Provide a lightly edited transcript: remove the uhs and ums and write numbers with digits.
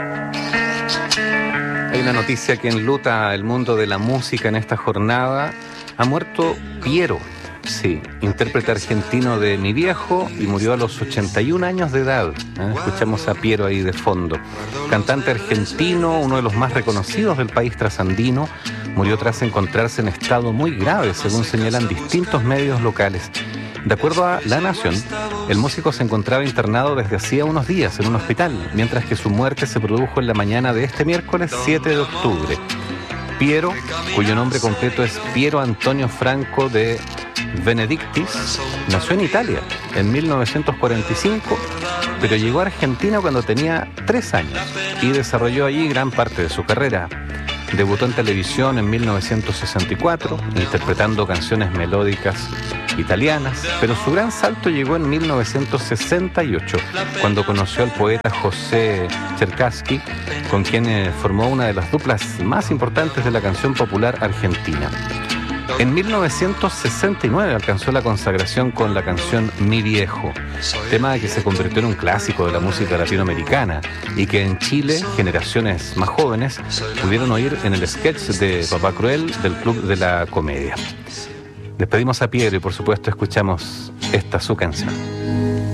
Hay una noticia que enluta el mundo de la música en esta jornada. Ha muerto Piero, sí, intérprete argentino de Mi Viejo, y murió a los 81 años de edad. Escuchamos a Piero ahí de fondo. Cantante argentino, uno de los más reconocidos del país trasandino, murió tras encontrarse en estado muy grave, según señalan distintos medios locales. De acuerdo a La Nación, el músico se encontraba internado desde hacía unos días en un hospital, mientras que su muerte se produjo en la mañana de este miércoles 7 de octubre. Piero, cuyo nombre completo es Piero Antonio Franco de Benedictis, nació en Italia en 1945, pero llegó a Argentina cuando tenía 3 años y desarrolló allí gran parte de su carrera. Debutó en televisión en 1964, interpretando canciones melódicas italianas, pero su gran salto llegó en 1968, cuando conoció al poeta José Cherkassky, con quien formó una de las duplas más importantes de la canción popular argentina. En 1969 alcanzó la consagración con la canción Mi Viejo, tema que se convirtió en un clásico de la música latinoamericana y que en Chile generaciones más jóvenes pudieron oír en el sketch de Papá Cruel del Club de la Comedia. Despedimos a Piero y por supuesto escuchamos esta su canción.